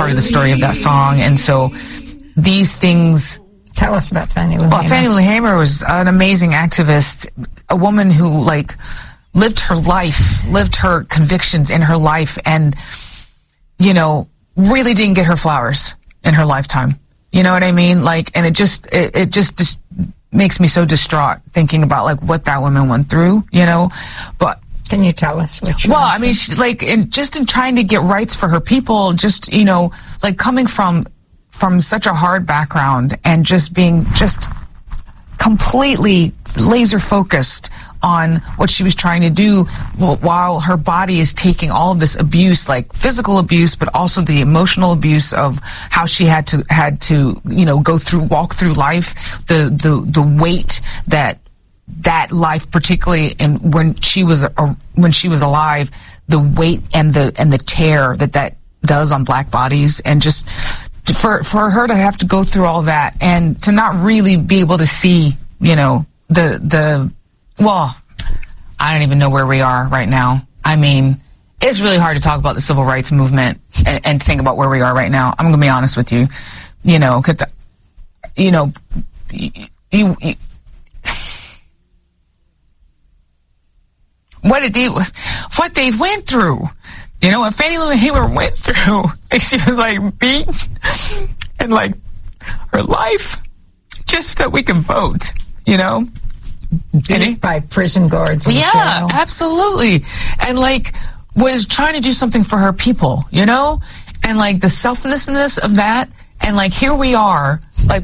part of the story of that song. And so these things... Tell us about Fannie Lou Hamer. Well, Fannie Lou Hamer was an amazing activist, a woman who, like, lived her life, lived her convictions in her life, and, you know, really didn't get her flowers in her lifetime. You know what I mean? Like, and it just makes me so distraught thinking about, like, what that woman went through, you know? But can you tell us what you... Well, I mean, she's like, in trying to get rights for her people, just, you know, like, coming from such a hard background and just being just completely laser focused on what she was trying to do while her body is taking all of this abuse, like physical abuse, but also the emotional abuse of how she had to, you know, walk through life, the weight that life, particularly when she was alive, the weight and the tear that does on Black bodies, and just for her to have to go through all that and to not really be able to see, you know, well, I don't even know where we are right now. I mean, it's really hard to talk about the civil rights movement and think about where we are right now. I'm going to be honest with you, you know, because, you know, what they went through. You know, what Fannie Lou Hamer went through, like, she was, like, beat and, like, her life just that we can vote, you know? Beat by prison guards in jail. Absolutely. And, like, was trying to do something for her people, you know? And, like, the selflessness of that, and, like, here we are, like,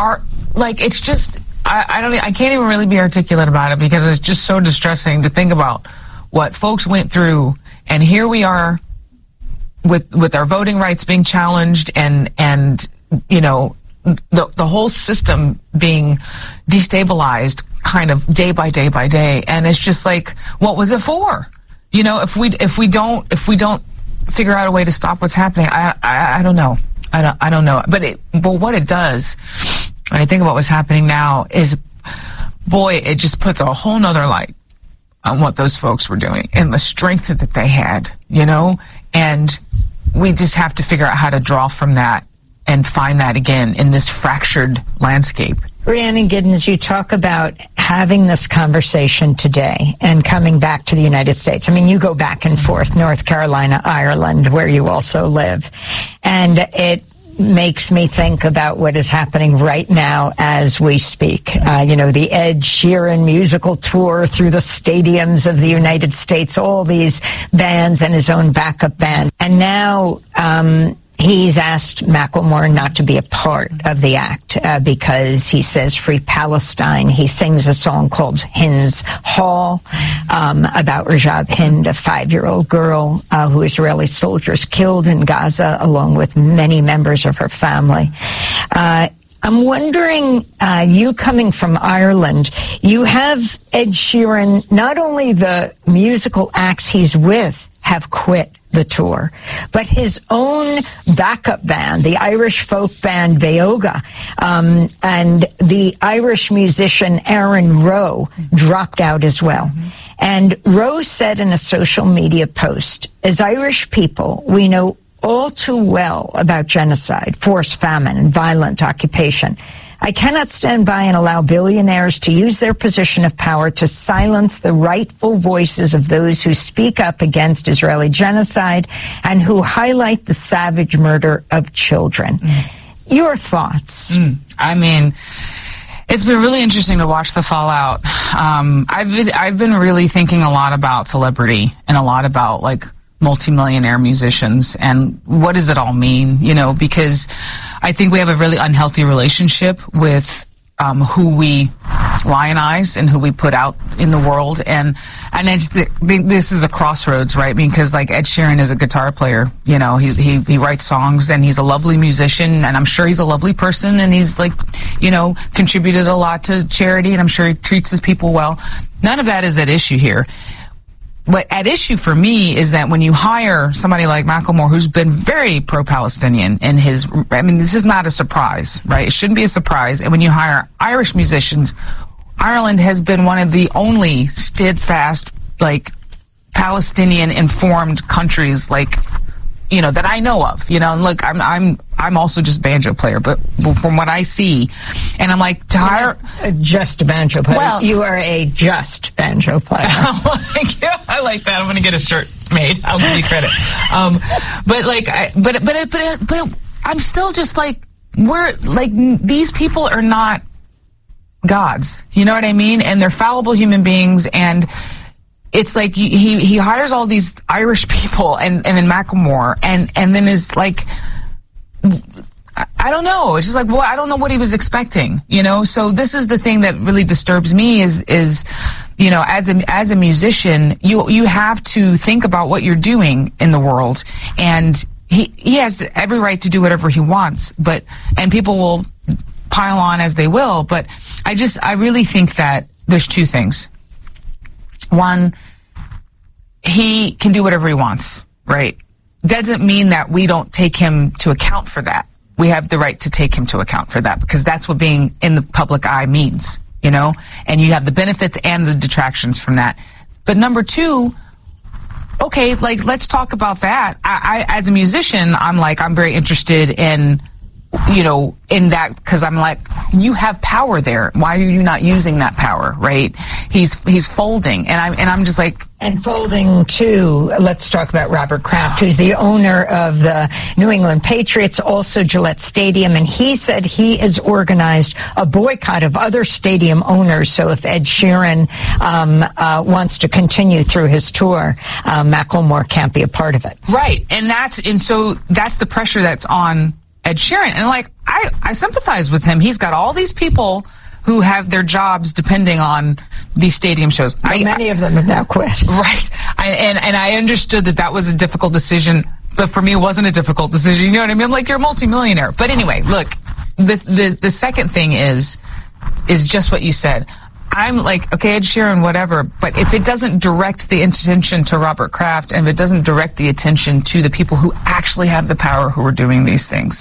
it's just, I can't even really be articulate about it, because it's just so distressing to think about what folks went through. And here we are with our voting rights being challenged, and you know, the whole system being destabilized kind of day by day by day. And it's just like, what was it for? You know, if we don't figure out a way to stop what's happening, I don't know. I don't know. But what it does, when I think about what's happening now, is, boy, it just puts a whole nother light on what those folks were doing and the strength that they had, you know? And we just have to figure out how to draw from that and find that again in this fractured landscape. Rhiannon Giddens, you talk about having this conversation today and coming back to the United States. I mean, you go back and forth, North Carolina, Ireland, where you also live. And it makes me think about what is happening right now as we speak. You know, the Ed Sheeran musical tour through the stadiums of the United States, all these bands and his own backup band. And now he's asked Macklemore not to be a part of the act because he says Free Palestine. He sings a song called Hind's Hall about Rajab Hind, a 5-year-old girl who Israeli soldiers killed in Gaza, along with many members of her family. I'm wondering, you coming from Ireland, you have Ed Sheeran, not only the musical acts he's with have quit the tour, but his own backup band, the Irish folk band Beoga, and the Irish musician Aaron Rowe dropped out as well. And Rowe said in a social media post, as Irish people, we know all too well about genocide, forced famine, and violent occupation. I cannot stand by and allow billionaires to use their position of power to silence the rightful voices of those who speak up against Israeli genocide and who highlight the savage murder of children. Your thoughts? I mean, it's been really interesting to watch the fallout. I've been really thinking a lot about celebrity and a lot about, like, multimillionaire musicians and what does it all mean, you know, because I think we have a really unhealthy relationship with who we lionize and who we put out in the world, and I just think this is a crossroads, right? Because, like, Ed Sheeran is a guitar player, you know, he writes songs and he's a lovely musician, and I'm sure he's a lovely person, and he's, like, you know, contributed a lot to charity, and I'm sure he treats his people well. None of that is at issue here. What at issue for me is that when you hire somebody like Macklemore, who's been very pro-Palestinian in his, I mean, this is not a surprise, right? It shouldn't be a surprise. And when you hire Irish musicians, Ireland has been one of the only steadfast, like, Palestinian-informed countries, like, that I know of, and look, I'm also just a banjo player, but from what I see, and I'm like, to hire just a banjo player. Well, you are a just banjo player. I like that. I'm going to get a shirt made. I'll give you credit. But I'm still just like, these people are not gods. You know what I mean? And they're fallible human beings, and it's like he hires all these Irish people and then Macklemore and then is like, I don't know. It's just like, well, I don't know what he was expecting, So this is the thing that really disturbs me is as a musician, you have to think about what you're doing in the world, and he has every right to do whatever he wants, and people will pile on as they will, but I really think that there's two things. One, he can do whatever he wants, right? Doesn't mean that we don't take him to account for that. We have the right to take him to account for that, because that's what being in the public eye means, and you have the benefits and the detractions from that. But number two, okay, let's talk about that. I as a musician, I'm very interested in that, because I'm like, you have power there. Why are you not using that power, right? He's folding, and I'm just like, and folding too. Let's talk about Robert Kraft, who's the owner of the New England Patriots, also Gillette Stadium, and he said he has organized a boycott of other stadium owners. So if Ed Sheeran wants to continue through his tour, Macklemore can't be a part of it. Right, and so that's the pressure that's on Ed Sheeran. And I sympathize with him. He's got all these people who have their jobs depending on these stadium shows. Many of them have now quit. Right. And I understood that was a difficult decision, but for me, it wasn't a difficult decision. You know what I mean? I'm like, you're a multimillionaire. But anyway, look, the second thing is just what you said. I'm like, okay, Ed Sheeran, whatever, but if it doesn't direct the attention to Robert Kraft, and if it doesn't direct the attention to the people who actually have the power, who are doing these things,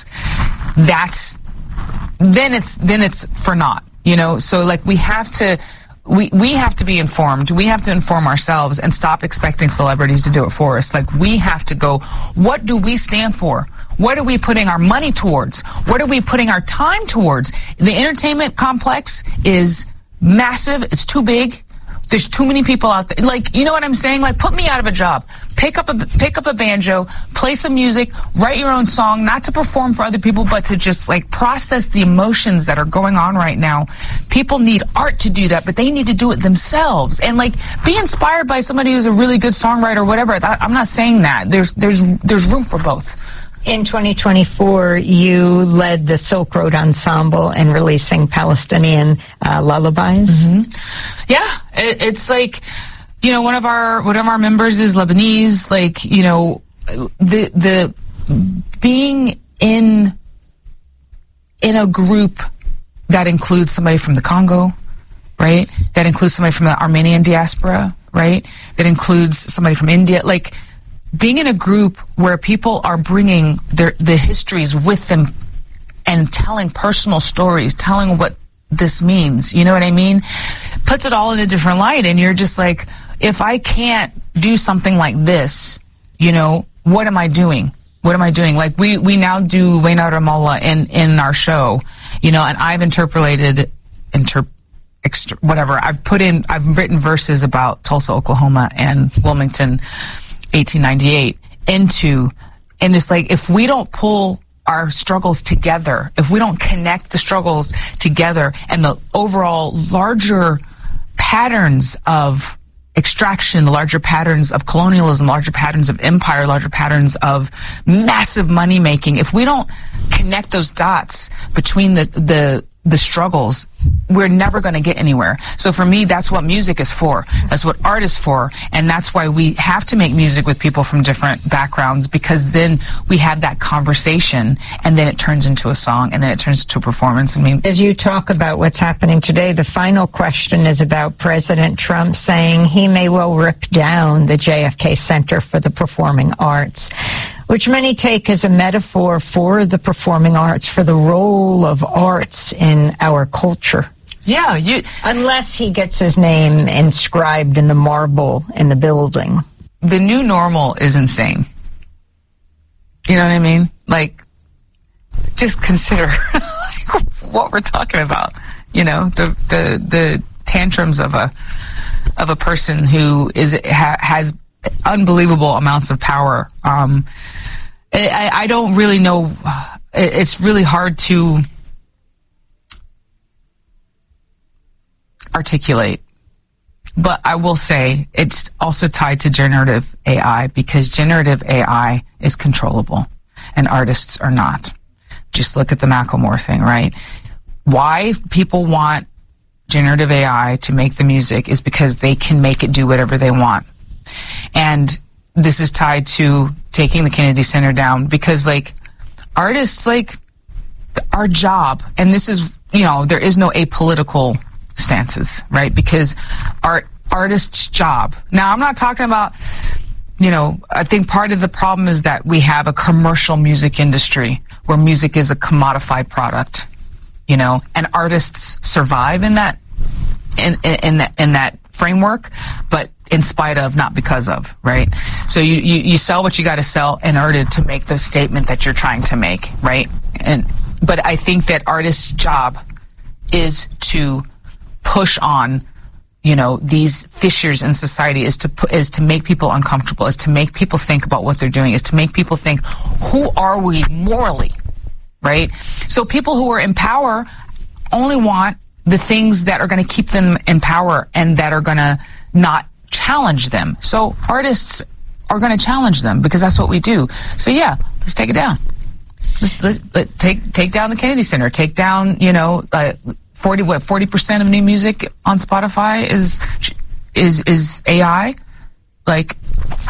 then it's for naught, So we have to be informed. We have to inform ourselves and stop expecting celebrities to do it for us. We have to go, what do we stand for? What are we putting our money towards? What are we putting our time towards? The entertainment complex is massive. It's too big. There's too many people out there. You know what I'm saying? Put me out of a job. Pick up a banjo, play some music, write your own song, not to perform for other people, but to just process the emotions that are going on right now. People need art to do that, but they need to do it themselves. And be inspired by somebody who's a really good songwriter or whatever. I'm not saying that. There's room for both. In 2024, you led the Silk Road Ensemble in releasing Palestinian lullabies. Mm-hmm. Yeah, it's one of our members is Lebanese. The being in a group that includes somebody from the Congo, right? That includes somebody from the Armenian diaspora, right? That includes somebody from India, being in a group where people are bringing the histories with them and telling personal stories, telling what this means, you know what I mean? Puts it all in a different light, and you're just like, if I can't do something like this, what am I doing? What am I doing? We now do Wayna Ramallah in our show, and I've whatever. I've written verses about Tulsa, Oklahoma and Wilmington, 1898 and it's if we don't pull our struggles together, if we don't connect the struggles together and the overall larger patterns of extraction, the larger patterns of colonialism, larger patterns of empire, larger patterns of massive money making, if we don't connect those dots between the struggles, we're never going to get anywhere. So for me, that's what music is for. That's what art is for. And that's why we have to make music with people from different backgrounds, because then we have that conversation, and then it turns into a song, and then it turns into a performance. As you talk about what's happening today, the final question is about President Trump saying he may well rip down the JFK Center for the Performing Arts, which many take as a metaphor for the performing arts, for the role of arts in our culture. Yeah, unless he gets his name inscribed in the marble in the building. The new normal is insane. You know what I mean? Like, just consider like, what we're talking about. You know, the tantrums of a person who has unbelievable amounts of power. I don't really know. It's really hard to articulate. But I will say it's also tied to generative AI, because generative AI is controllable and artists are not. Just look at the Macklemore thing, right? Why people want generative AI to make the music is because they can make it do whatever they want. And this is tied to taking the Kennedy Center down, because like artists, like our job, and this is, you know, there is no apolitical stances, right? Because artist's job. Now, I'm not talking about, you know, I think part of the problem is that we have a commercial music industry where music is a commodified product, you know, and artists survive in that in that framework, but in spite of, not because of, right? So you sell what you got to sell in order to make the statement that you're trying to make, right? But I think that artists' job is to push on, you know, these fissures in society, is to make people uncomfortable, is to make people think about what they're doing, is to make people think, who are we morally, right? So people who are in power only want the things that are going to keep them in power and that are going to not challenge them. So artists are going to challenge them, because that's what we do. So yeah, let's take it down. Let's take down the Kennedy Center. Take down, you know, 40% of new music on Spotify is AI. Like,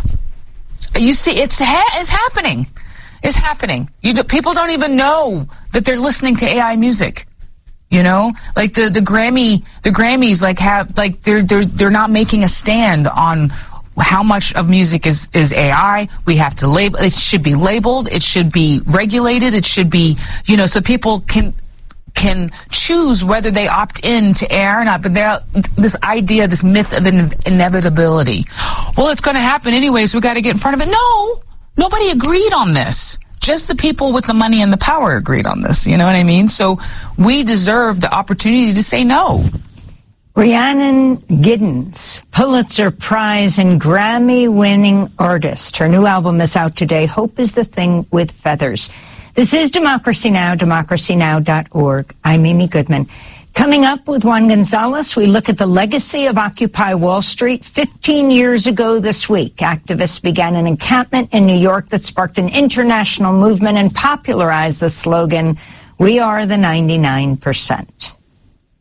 you see, it's happening. It's happening. People don't even know that they're listening to AI music. You know, like the Grammys, like have, like they're not making a stand on how much of music is AI. We have to label. It should be labeled. It should be regulated. It should be, you know, so people can choose whether they opt in to AI or not. But this idea, this myth of inevitability. Well, it's going to happen anyways. We got to get in front of it. No, nobody agreed on this. Just the people with the money and the power agreed on this. You know what I mean? So we deserve the opportunity to say no. Rhiannon Giddens, Pulitzer Prize and Grammy-winning artist. Her new album is out today, Hope is the Thing with Feathers. This is Democracy Now!, democracynow.org. I'm Amy Goodman. Coming up with Juan Gonzalez, we look at the legacy of Occupy Wall Street. 15 years ago this week, activists began an encampment in New York that sparked an international movement and popularized the slogan, "We are the 99%."